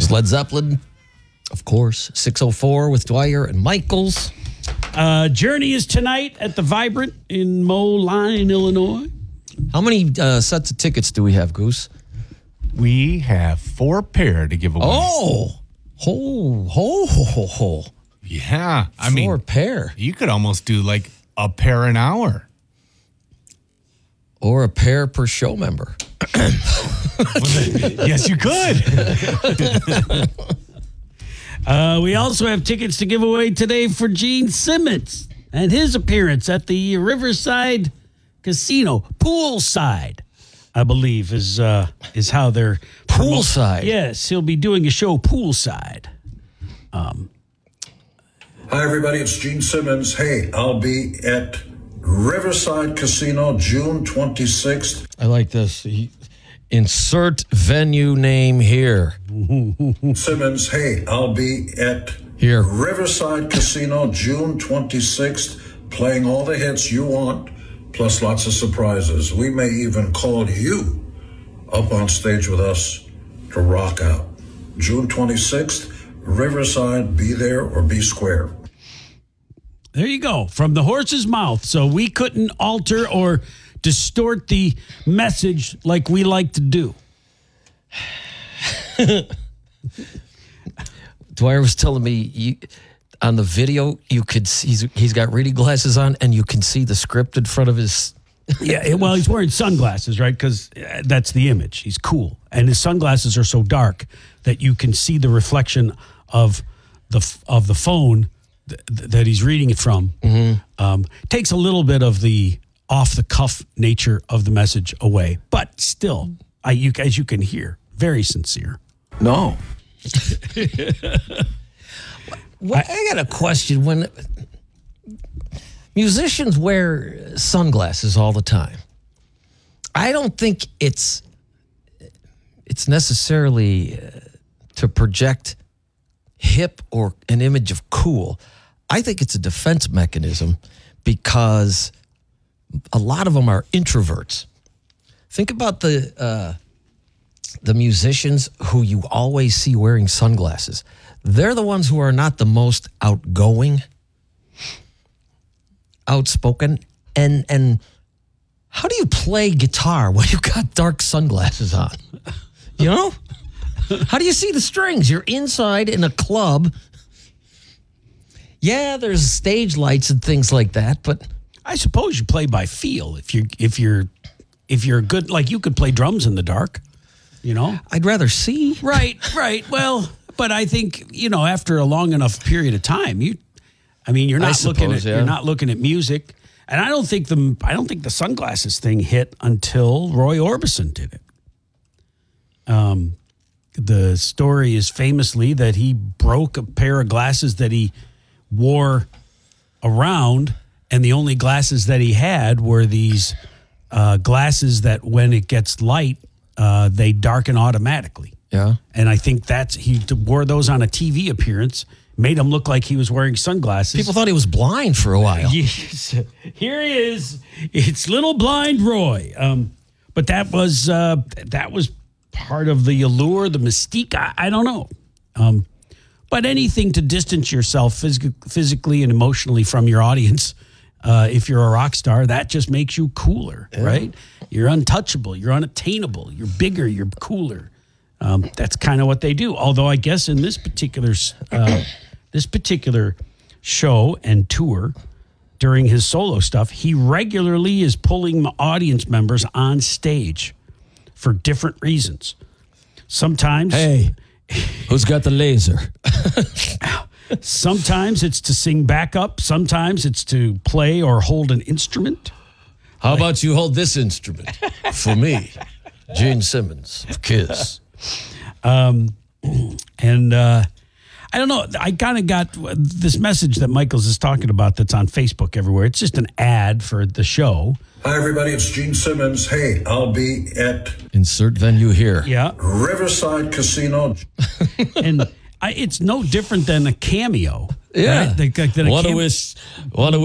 It's Led Zeppelin, of course. 6:04 with Dwyer and Michaels. Journey is tonight at the Vibrant in Moline, Illinois. How many sets of tickets do we have, Goose? We have 4 pair to give away. Oh, ho. Yeah. I 4 mean, pair. you could almost do like a pair an hour. Or a pair per show member. Yes, you could. We also have tickets to give away today for Gene Simmons and his appearance at the Riverside Casino, poolside, I believe is how they're Poolside? Yes, he'll be doing a show poolside. Hi, everybody. It's Gene Simmons. Hey, I'll be at Riverside Casino June 26th. I like this. Insert venue name here. Simmons, hey, I'll be at Here. Riverside Casino June 26th, playing all the hits you want, plus lots of surprises. We may even call you up on stage with us to rock out. June 26th, Riverside, be there or be square. There you go, from the horse's mouth. So we couldn't alter or distort the message like we like to do. Dwyer was telling me on the video you could see he's got reading glasses on and you can see the script in front of his. Yeah, well, he's wearing sunglasses, right? Because that's the image. He's cool, and his sunglasses are so dark that you can see the reflection of the phone that he's reading it from. Mm-hmm. Takes a little bit of the off-the-cuff nature of the message away, but still, as you can hear, very sincere. No. I got a question. When musicians wear sunglasses all the time, I don't think it's necessarily to project hip or an image of cool. I think it's a defense mechanism because a lot of them are introverts. Think about the musicians who you always see wearing sunglasses. They're the ones who are not the most outgoing, outspoken, and how do you play guitar when you've got dark sunglasses on? You know? How do you see the strings? You're inside in a club. Yeah, there's stage lights and things like that, but I suppose you play by feel. If you're good, like you could play drums in the dark, you know. I'd rather see. Right. Well, but I think after a long enough period of time, you're not you're not looking at music, and I don't think the sunglasses thing hit until Roy Orbison did it. The story is famously that he broke a pair of glasses that he wore around, and the only glasses that he had were these glasses that when it gets light, they darken automatically. Yeah. And I think he wore those on a TV appearance, made him look like he was wearing sunglasses. People thought he was blind for a while. Yes. Here he is. It's little blind Roy. But that was part of the allure, the mystique. I don't know. But anything to distance yourself physically and emotionally from your audience, if you're a rock star, that just makes you cooler, right? You're untouchable. You're unattainable. You're bigger. You're cooler. That's kind of what they do. Although I guess in this particular show and tour, during his solo stuff, he regularly is pulling audience members on stage for different reasons. Sometimes, Hey, who's got the laser? sometimes it's to sing backup. Sometimes it's to play or hold an instrument. How about you hold this instrument for me, Gene Simmons of Kiss? I don't know. I kind of got this message that Michaels is talking about that's on Facebook everywhere. It's just an ad for the show. Hi, everybody. It's Gene Simmons. Hey, I'll be at Insert venue here. Yeah. Riverside Casino. And it's no different than a cameo. Yeah. Right? Want to wish